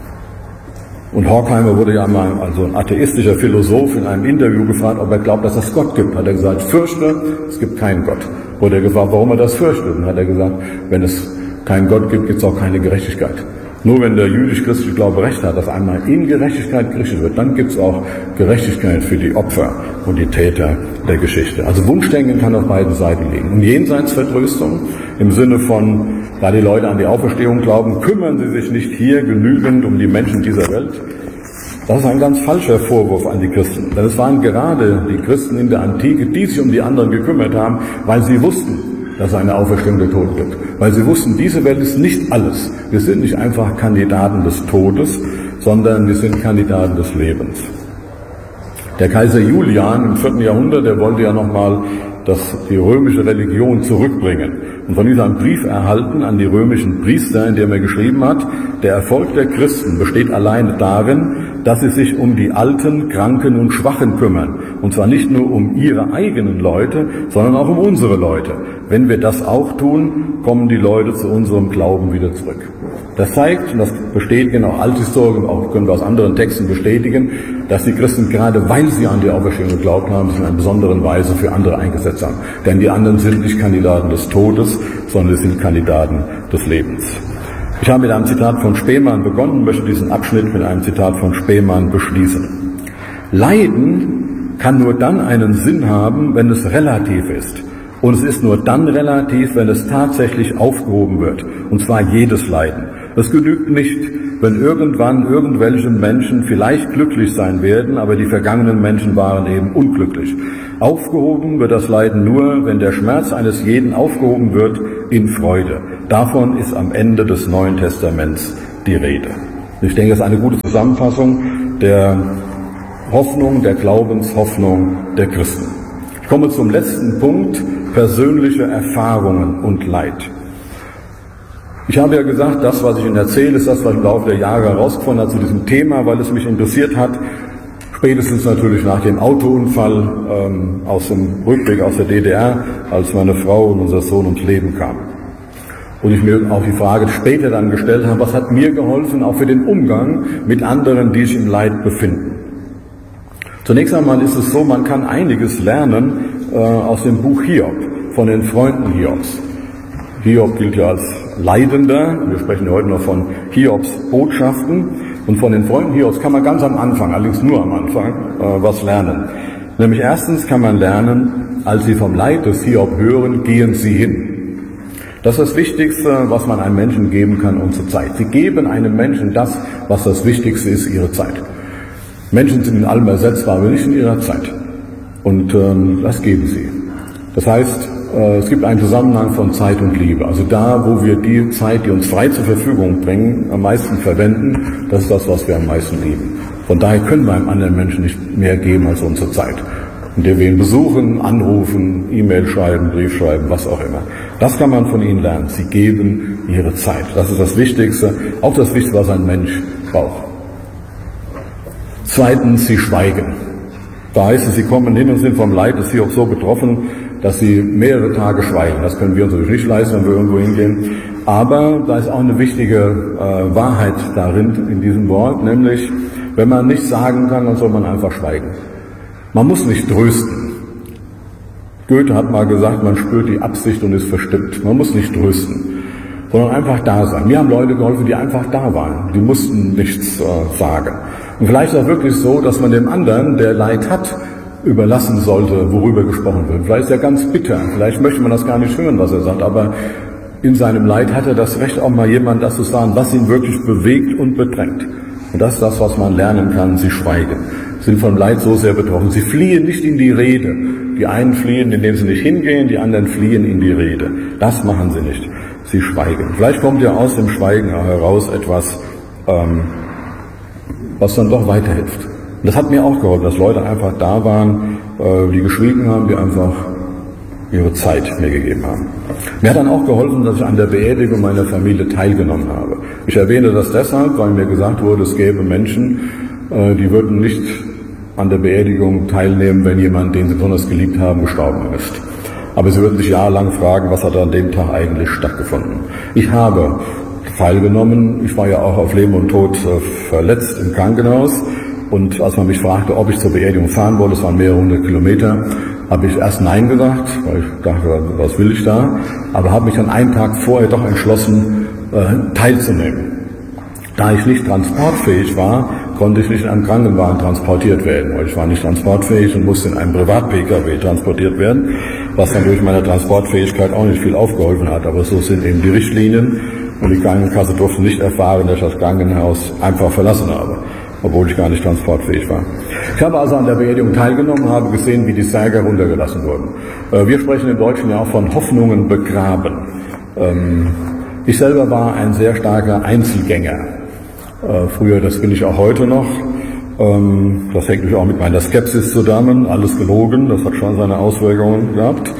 A: Und Horkheimer wurde ja einmal, also ein atheistischer Philosoph, in einem Interview gefragt, ob er glaubt, dass es Gott gibt. Hat er gesagt, fürchte, es gibt keinen Gott. Wurde er gefragt, warum er das fürchtet. Und hat er gesagt, wenn es keinen Gott gibt, gibt es auch keine Gerechtigkeit. Nur wenn der jüdisch-christliche Glaube recht hat, dass einmal in Gerechtigkeit gerichtet wird, dann gibt es auch Gerechtigkeit für die Opfer und die Täter der Geschichte. Also Wunschdenken kann auf beiden Seiten liegen. Und Jenseitsvertröstung im Sinne von, da die Leute an die Auferstehung glauben, kümmern sie sich nicht hier genügend um die Menschen dieser Welt. Das ist ein ganz falscher Vorwurf an die Christen. Denn es waren gerade die Christen in der Antike, die sich um die anderen gekümmert haben, weil sie wussten, dass es eine Auferstehung der Toten gibt. Weil sie wussten, diese Welt ist nicht alles. Wir sind nicht einfach Kandidaten des Todes, sondern wir sind Kandidaten des Lebens. Der Kaiser Julian im 4. Jahrhundert, der wollte ja nochmal die römische Religion zurückbringen. Und von ihm einen Brief erhalten an die römischen Priester, in dem er geschrieben hat, der Erfolg der Christen besteht alleine darin, dass sie sich um die Alten, Kranken und Schwachen kümmern. Und zwar nicht nur um ihre eigenen Leute, sondern auch um unsere Leute. Wenn wir das auch tun, kommen die Leute zu unserem Glauben wieder zurück. Das zeigt, und das bestätigen auch Althistoriker, auch können wir aus anderen Texten bestätigen, dass die Christen gerade, weil sie an die Auferstehung geglaubt haben, sich in einer besonderen Weise für andere eingesetzt haben. Denn die anderen sind nicht Kandidaten des Todes, sondern sie sind Kandidaten des Lebens. Ich habe mit einem Zitat von Spemann begonnen und möchte diesen Abschnitt mit einem Zitat von Spemann beschließen. Leiden kann nur dann einen Sinn haben, wenn es relativ ist. Und es ist nur dann relativ, wenn es tatsächlich aufgehoben wird. Und zwar jedes Leiden. Es genügt nicht, wenn irgendwann irgendwelche Menschen vielleicht glücklich sein werden, aber die vergangenen Menschen waren eben unglücklich. Aufgehoben wird das Leiden nur, wenn der Schmerz eines jeden aufgehoben wird in Freude. Davon ist am Ende des Neuen Testaments die Rede. Ich denke, das ist eine gute Zusammenfassung der Hoffnung, der Glaubenshoffnung der Christen. Ich komme zum letzten Punkt, persönliche Erfahrungen und Leid. Ich habe ja gesagt, das, was ich Ihnen erzähle, ist das, was ich im Laufe der Jahre herausgefunden habe zu diesem Thema, weil es mich interessiert hat. Spätestens natürlich nach dem Autounfall aus dem Rückweg aus der DDR, als meine Frau und unser Sohn ums Leben kamen. Und ich mir auch die Frage später dann gestellt habe, was hat mir geholfen, auch für den Umgang mit anderen, die sich im Leid befinden. Zunächst einmal ist es so, man kann einiges lernen aus dem Buch Hiob, von den Freunden Hiobs. Hiob gilt ja als Leidender, wir sprechen heute noch von Hiobs Botschaften, und von den Freunden Hiobs kann man ganz am Anfang, allerdings nur am Anfang, was lernen. Nämlich erstens kann man lernen, als sie vom Leid des Hiob hören, gehen sie hin. Das ist das Wichtigste, was man einem Menschen geben kann, unsere Zeit. Sie geben einem Menschen das, was das Wichtigste ist, ihre Zeit. Menschen sind in allem ersetzbar, aber nicht in ihrer Zeit. Und das geben sie. Das heißt, es gibt einen Zusammenhang von Zeit und Liebe. Also da, wo wir die Zeit, die uns frei zur Verfügung bringen, am meisten verwenden, das ist das, was wir am meisten lieben. Von daher können wir einem anderen Menschen nicht mehr geben als unsere Zeit. Indem wir ihn besuchen, anrufen, E-Mail schreiben, Brief schreiben, was auch immer. Das kann man von ihnen lernen. Sie geben ihre Zeit. Das ist das Wichtigste, auch das Wichtigste, was ein Mensch braucht. Zweitens, sie schweigen. Da heißt es, sie kommen hin und sind vom Leid des Hiob so betroffen, dass sie mehrere Tage schweigen. Das können wir uns natürlich nicht leisten, wenn wir irgendwo hingehen. Aber da ist auch eine wichtige Wahrheit darin, in diesem Wort, nämlich, wenn man nichts sagen kann, dann soll man einfach schweigen. Man muss nicht trösten. Goethe hat mal gesagt, man spürt die Absicht und ist verstimmt. Man muss nicht trösten, sondern einfach da sein. Mir haben Leute geholfen, die einfach da waren. Die mussten nichts sagen. Und vielleicht ist es auch wirklich so, dass man dem anderen, der Leid hat, überlassen sollte, worüber gesprochen wird. Vielleicht ist er ganz bitter, vielleicht möchte man das gar nicht hören, was er sagt, aber in seinem Leid hat er das Recht, auch mal jemand das zu sagen, was ihn wirklich bewegt und bedrängt. Und das ist das, was man lernen kann, sie schweigen. Sind vom Leid so sehr betroffen. Sie fliehen nicht in die Rede. Die einen fliehen, indem sie nicht hingehen, die anderen fliehen in die Rede. Das machen sie nicht. Sie schweigen. Vielleicht kommt ja aus dem Schweigen heraus etwas, was dann doch weiterhilft. Und das hat mir auch geholfen, dass Leute einfach da waren, die geschwiegen haben, die einfach ihre Zeit mir gegeben haben. Mir hat dann auch geholfen, dass ich an der Beerdigung meiner Familie teilgenommen habe. Ich erwähne das deshalb, weil mir gesagt wurde, es gäbe Menschen, die würden nicht an der Beerdigung teilnehmen, wenn jemand, den sie besonders geliebt haben, gestorben ist. Aber sie würden sich jahrelang fragen, was hat an dem Tag eigentlich stattgefunden. Ich habe teilgenommen, ich war ja auch auf Leben und Tod verletzt im Krankenhaus. Und als man mich fragte, ob ich zur Beerdigung fahren wollte, es waren mehrere hundert Kilometer, habe ich erst Nein gesagt, weil ich dachte, was will ich da? Aber habe mich dann einen Tag vorher doch entschlossen, teilzunehmen. Da ich nicht transportfähig war, konnte ich nicht in einem Krankenwagen transportiert werden, weil ich war nicht transportfähig und musste in einem Privat-Pkw transportiert werden, was dann durch meine Transportfähigkeit auch nicht viel aufgeholfen hat. Aber so sind eben die Richtlinien und die Krankenkasse durfte nicht erfahren, dass ich das Krankenhaus einfach verlassen habe, obwohl ich gar nicht transportfähig war. Ich habe also an der Beerdigung teilgenommen, habe gesehen, wie die Särge runtergelassen wurden. Wir sprechen im Deutschen ja auch von Hoffnungen begraben. Ich selber war ein sehr starker Einzelgänger. Früher, das bin ich auch heute noch. Das hängt natürlich auch mit meiner Skepsis zusammen. Alles gelogen, das hat schon seine Auswirkungen gehabt.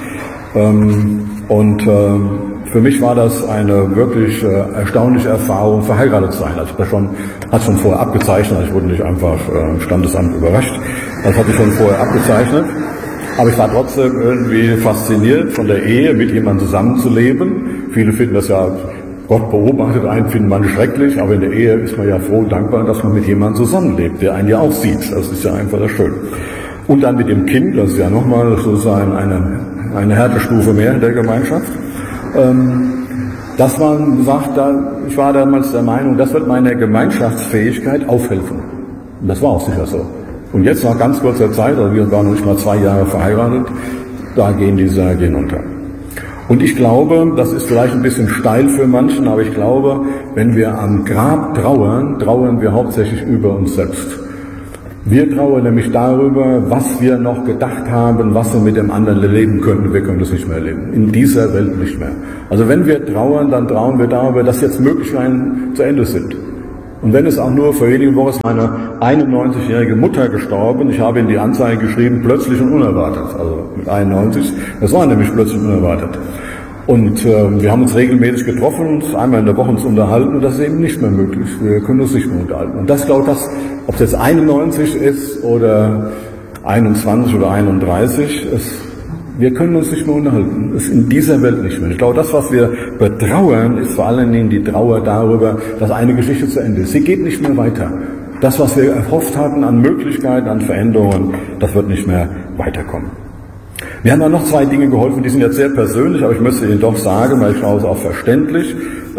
A: Für mich war das eine wirklich erstaunliche Erfahrung, verheiratet zu sein. Also das hat schon vorher abgezeichnet, ich wurde nicht einfach im Standesamt überrascht. Das hatte ich schon vorher abgezeichnet. Aber ich war trotzdem irgendwie fasziniert von der Ehe, mit jemandem zusammenzuleben. Viele finden das ja, Gott beobachtet einen, finden man schrecklich, aber in der Ehe ist man ja froh und dankbar, dass man mit jemandem zusammenlebt, der einen ja auch sieht. Das ist ja einfach das Schöne. Und dann mit dem Kind, das ist ja nochmal sozusagen eine Härtestufe mehr der Gemeinschaft. Dass man sagt, ich war damals der Meinung, das wird meiner Gemeinschaftsfähigkeit aufhelfen. Und das war auch sicher so. Und jetzt nach ganz kurzer Zeit, also wir waren noch nicht mal 2 Jahre verheiratet, da gehen die Särge unter. Und ich glaube, das ist vielleicht ein bisschen steil für manchen, aber ich glaube, wenn wir am Grab trauern, trauern wir hauptsächlich über uns selbst. Wir trauern nämlich darüber, was wir noch gedacht haben, was wir mit dem anderen erleben könnten. Wir können das nicht mehr erleben. In dieser Welt nicht mehr. Also wenn wir trauern, dann trauern wir darüber, dass jetzt Möglichkeiten zu Ende sind. Und wenn es auch nur vor wenigen Wochen ist meine 91-jährige Mutter gestorben. Ich habe in die Anzeige geschrieben, plötzlich und unerwartet. Also mit 91. Das war nämlich plötzlich und unerwartet. Und wir haben uns regelmäßig getroffen, uns einmal in der Woche uns unterhalten, und das ist eben nicht mehr möglich. Wir können uns nicht mehr unterhalten. Und das glaube ich, ob es jetzt 91 ist oder 21 oder 31, wir können uns nicht mehr unterhalten. Das ist in dieser Welt nicht mehr. Ich glaube, das, was wir betrauern, ist vor allen Dingen die Trauer darüber, dass eine Geschichte zu Ende ist. Sie geht nicht mehr weiter. Das, was wir erhofft hatten an Möglichkeiten, an Veränderungen, das wird nicht mehr weiterkommen. Mir haben da noch zwei Dinge geholfen, die sind jetzt sehr persönlich, aber ich möchte Ihnen doch sagen, weil ich glaube, es ist auch verständlich.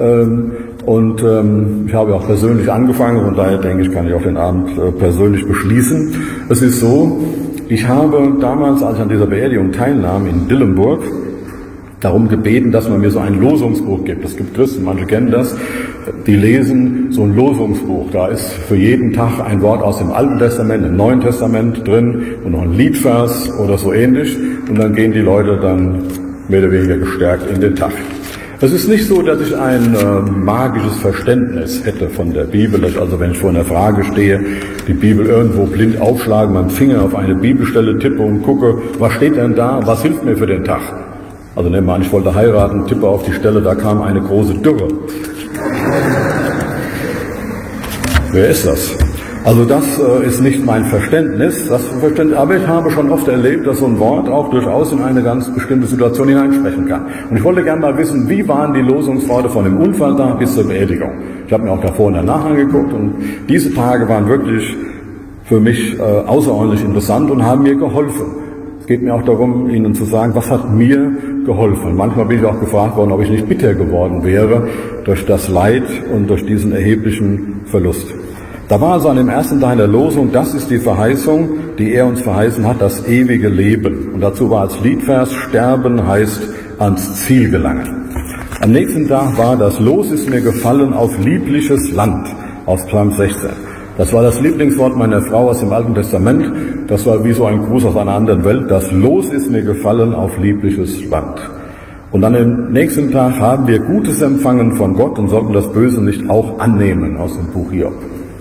A: Ich habe auch persönlich angefangen, und daher denke ich, kann ich auch den Abend persönlich beschließen. Es ist so, ich habe damals, als ich an dieser Beerdigung teilnahm in Dillenburg, darum gebeten, dass man mir so ein Losungsbuch gibt. Es gibt Christen, manche kennen das, die lesen so ein Losungsbuch. Da ist für jeden Tag ein Wort aus dem Alten Testament, im Neuen Testament drin und noch ein Liedvers oder so ähnlich. Und dann gehen die Leute dann mehr oder weniger gestärkt in den Tag. Es ist nicht so, dass ich ein magisches Verständnis hätte von der Bibel. Also wenn ich vor einer Frage stehe, die Bibel irgendwo blind aufschlage, meinen Finger auf eine Bibelstelle tippe und gucke, was steht denn da, was hilft mir für den Tag? Also nehmen wir an, ich wollte heiraten, tippe auf die Stelle, da kam eine große Dürre. Wer ist das? Also das ist nicht mein Verständnis, aber ich habe schon oft erlebt, dass so ein Wort auch durchaus in eine ganz bestimmte Situation hineinsprechen kann. Und ich wollte gerne mal wissen, wie waren die Losungsworte von dem Unfalltag bis zur Beerdigung? Ich habe mir auch davor und danach angeguckt, und diese Tage waren wirklich für mich außerordentlich interessant und haben mir geholfen. Es geht mir auch darum, Ihnen zu sagen, was hat mir geholfen. Manchmal bin ich auch gefragt worden, ob ich nicht bitter geworden wäre durch das Leid und durch diesen erheblichen Verlust. Da war also an dem ersten Teil der Losung, das ist die Verheißung, die er uns verheißen hat, das ewige Leben. Und dazu war als Liedvers, sterben heißt ans Ziel gelangen. Am nächsten Tag war, das Los ist mir gefallen auf liebliches Land, aus Psalm 16. Das war das Lieblingswort meiner Frau aus dem Alten Testament. Das war wie so ein Gruß aus einer anderen Welt. Das Los ist mir gefallen auf liebliches Land. Und an dem nächsten Tag haben wir Gutes empfangen von Gott und sollten das Böse nicht auch annehmen, aus dem Buch Hiob.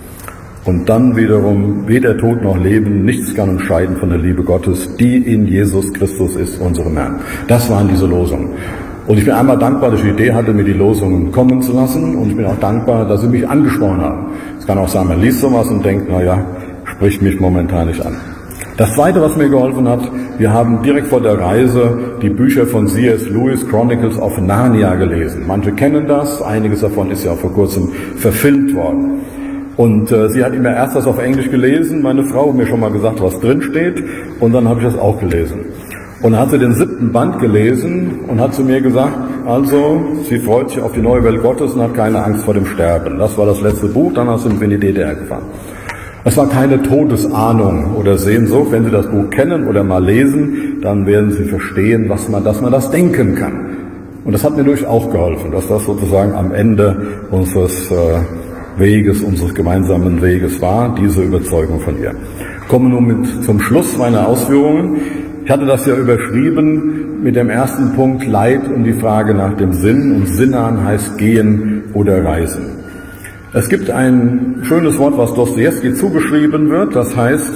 A: Und dann wiederum, weder Tod noch Leben, nichts kann uns scheiden von der Liebe Gottes, die in Jesus Christus ist, unserem Herrn. Das waren diese Losungen. Und ich bin einmal dankbar, dass ich die Idee hatte, mir die Losungen kommen zu lassen. Und ich bin auch dankbar, dass Sie mich angesprochen haben. Es kann auch sein, man liest sowas und denkt, naja, spricht mich momentan nicht an. Das Zweite, was mir geholfen hat, wir haben direkt vor der Reise die Bücher von C.S. Lewis, Chronicles of Narnia, gelesen. Manche kennen das, einiges davon ist ja auch vor kurzem verfilmt worden. Und sie hat immer erst das auf Englisch gelesen, meine Frau hat mir schon mal gesagt, was drin steht, und dann habe ich das auch gelesen. Und dann hat sie den 7. Band gelesen und hat zu mir gesagt, also, sie freut sich auf die neue Welt Gottes und hat keine Angst vor dem Sterben. Das war das letzte Buch, danach sind wir in die DDR gefahren. Es war keine Todesahnung oder Sehnsucht. Wenn Sie das Buch kennen oder mal lesen, dann werden Sie verstehen, dass man das denken kann. Und das hat mir durchaus auch geholfen, dass das sozusagen am Ende unseres Weges, unseres gemeinsamen Weges war, diese Überzeugung von ihr. Kommen wir nun zum Schluss meiner Ausführungen. Ich hatte das ja überschrieben mit dem ersten Punkt, Leid und die Frage nach dem Sinn. Und Sinnahn heißt gehen oder reisen. Es gibt ein schönes Wort, was Dostojewski zugeschrieben wird, das heißt,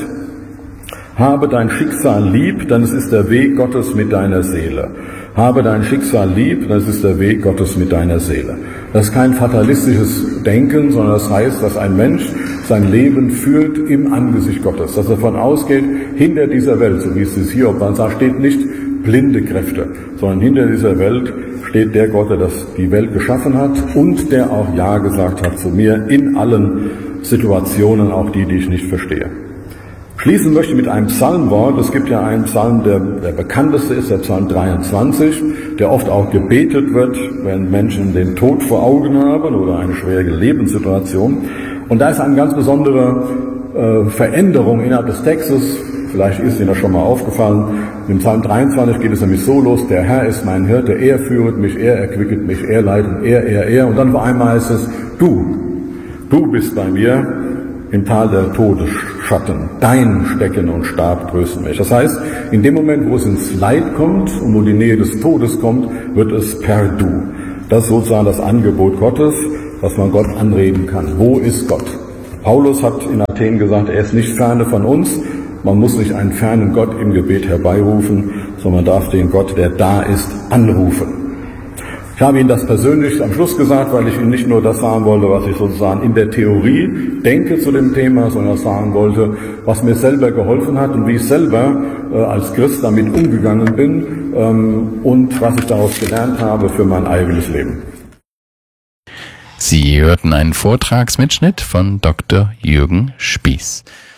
A: habe dein Schicksal lieb, denn es ist der Weg Gottes mit deiner Seele. Habe dein Schicksal lieb, denn es ist der Weg Gottes mit deiner Seele. Das ist kein fatalistisches Denken, sondern das heißt, dass ein Mensch sein Leben führt im Angesicht Gottes. Dass er davon ausgeht, hinter dieser Welt, so wie es das Hiob sagt, steht nicht blinde Kräfte, sondern hinter dieser Welt steht der Gott, der die Welt geschaffen hat und der auch Ja gesagt hat zu mir in allen Situationen, auch die ich nicht verstehe. Schließen möchte ich mit einem Psalmwort. Es gibt ja einen Psalm, der bekannteste ist, der Psalm 23, der oft auch gebetet wird, wenn Menschen den Tod vor Augen haben oder eine schwere Lebenssituation. Und da ist eine ganz besondere Veränderung innerhalb des Textes, Vielleicht ist Ihnen das schon mal aufgefallen. Im Psalm 23 geht es nämlich so los: Der Herr ist mein Hirte, er führet mich, er erquicket mich, er leitet, er. Und dann vor einmal heißt es, du bist bei mir im Tal der Todesschatten. Dein Stecken und Stab trösten mich. Das heißt, in dem Moment, wo es ins Leid kommt und wo die Nähe des Todes kommt, wird es per Du. Das ist sozusagen das Angebot Gottes, was man Gott anreden kann. Wo ist Gott? Paulus hat in Athen gesagt, er ist nicht ferne von uns. Man muss nicht einen fernen Gott im Gebet herbeirufen, sondern man darf den Gott, der da ist, anrufen. Ich habe Ihnen das persönlich am Schluss gesagt, weil ich Ihnen nicht nur das sagen wollte, was ich sozusagen in der Theorie denke zu dem Thema, sondern auch sagen wollte, was mir selber geholfen hat und wie ich selber als Christ damit umgegangen bin und was ich daraus gelernt habe für mein eigenes Leben.
B: Sie hörten einen Vortragsmitschnitt von Dr. Jürgen Spieß.